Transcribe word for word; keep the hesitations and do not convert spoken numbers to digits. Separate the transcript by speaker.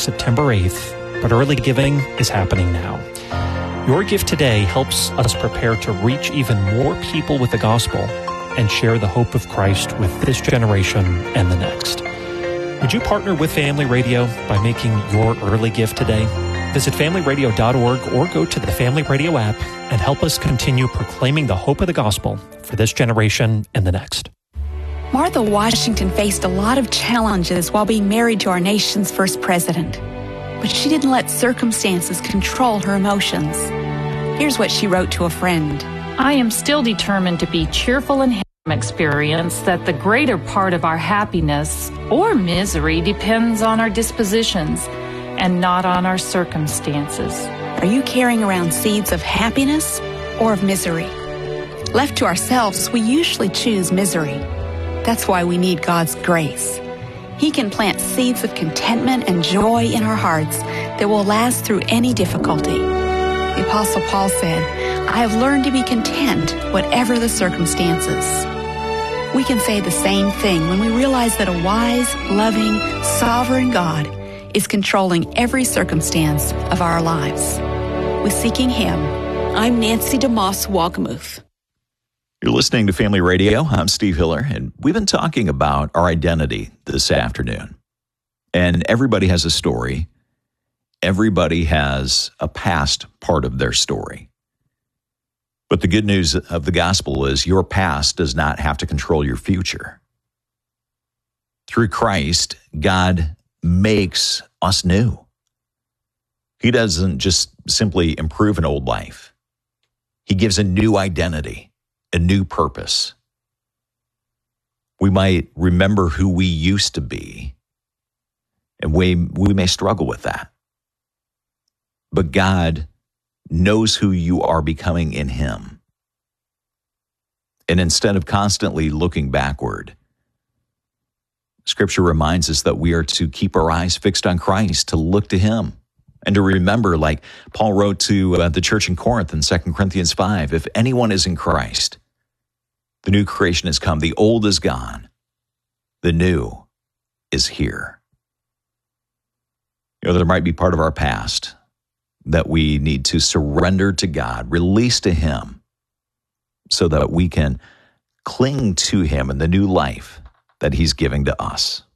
Speaker 1: September eighth, but early giving is happening now. Your gift today helps us prepare to reach even more people with the gospel and share the hope of Christ with this generation and the next. Would you partner with Family Radio by making your early gift today? Visit family radio dot org or go to the Family Radio app and help us continue proclaiming the hope of the gospel for this generation and the next.
Speaker 2: Martha Washington faced a lot of challenges while being married to our nation's first president, but she didn't let circumstances control her emotions. Here's what she wrote to a friend.
Speaker 3: I am still determined to be cheerful and experience that the greater part of our happiness or misery depends on our dispositions and not on our circumstances.
Speaker 2: Are you carrying around seeds of happiness or of misery? Left to ourselves, we usually choose misery. That's why we need God's grace. He can plant seeds of contentment and joy in our hearts that will last through any difficulty. The Apostle Paul said, I have learned to be content whatever the circumstances. We can say the same thing when we realize that a wise, loving, sovereign God is controlling every circumstance of our lives. With Seeking Him, I'm Nancy DeMoss Wagamuth.
Speaker 4: You're listening to Family Radio. I'm Steve Hiller, and we've been talking about our identity this afternoon. And everybody has a story. Everybody has a past part of their story. But the good news of the gospel is your past does not have to control your future. Through Christ, God makes us new. He doesn't just simply improve an old life. He gives a new identity, a new purpose. We might remember who we used to be, and we, we may struggle with that. But God knows who you are becoming in Him. And instead of constantly looking backward, Scripture reminds us that we are to keep our eyes fixed on Christ, to look to Him, and to remember, like Paul wrote to uh, the church in Corinth in Second Corinthians five, if anyone is in Christ, the new creation has come, the old is gone, the new is here. You know, there might be part of our past that we need to surrender to God, release to Him, so that we can cling to Him in the new life that He's giving to us.